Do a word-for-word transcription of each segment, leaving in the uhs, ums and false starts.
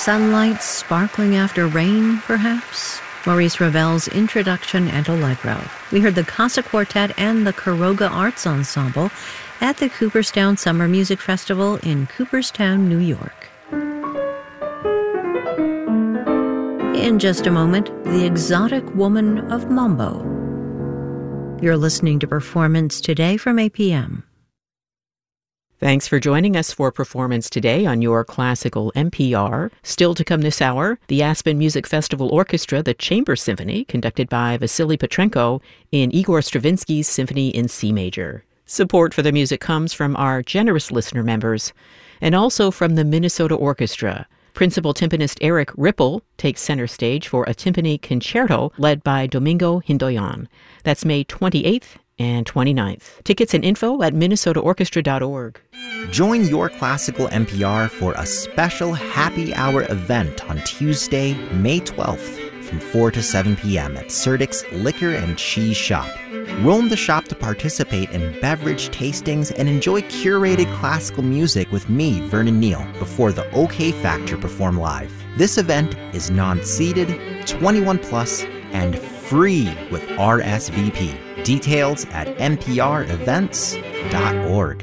Sunlight sparkling after rain, perhaps? Maurice Ravel's Introduction and Allegro. We heard the Casa Quartet and the Quiroga Arts Ensemble at the Cooperstown Summer Music Festival in Cooperstown, New York. In just a moment, the exotic woman of mambo. You're listening to Performance Today from A P M. Thanks for joining us for Performance Today on your classical N P R. Still to come this hour, the Aspen Music Festival Orchestra, the Chamber Symphony, conducted by Vasily Petrenko in Igor Stravinsky's Symphony in C Major. Support for the music comes from our generous listener members and also from the Minnesota Orchestra. Principal timpanist Eric Ripple takes center stage for a timpani concerto led by Domingo Hindoyan. That's May twenty-eighth and twenty-ninth. Tickets and info at minnesota orchestra dot org. Join Your Classical N P R for a special happy hour event on Tuesday, May twelfth from four to seven p.m. at Serdik's Liquor and Cheese Shop. Roam the shop to participate in beverage tastings and enjoy curated classical music with me, Vernon Neal, before the OK Factor perform live. This event is non-seated, twenty-one plus, and free with R S V P. Details at n p r events dot org.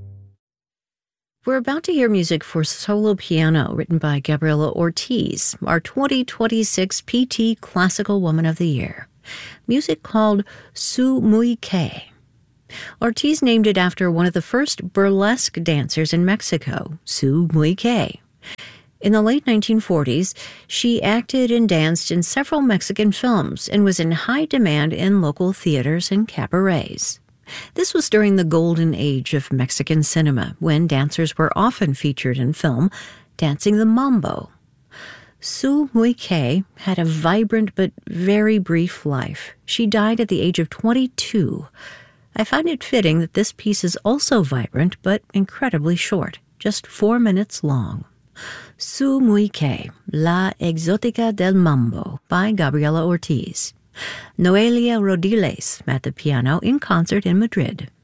We're about to hear music for solo piano written by Gabriela Ortiz, our twenty twenty-six P T Classical Woman of the Year. Music called Su Muy Que. Ortiz named it after one of the first burlesque dancers in Mexico, Su Muy Que. In the late nineteen forties, she acted and danced in several Mexican films and was in high demand in local theaters and cabarets. This was during the golden age of Mexican cinema, when dancers were often featured in film, dancing the mambo. Su Muy Que had a vibrant but very brief life. She died at the age of twenty-two. I find it fitting that this piece is also vibrant but incredibly short, just four minutes long. Su Muy Que, La Exótica del Mambo by Gabriela Ortiz. Noelia Rodiles at the piano in concert in Madrid.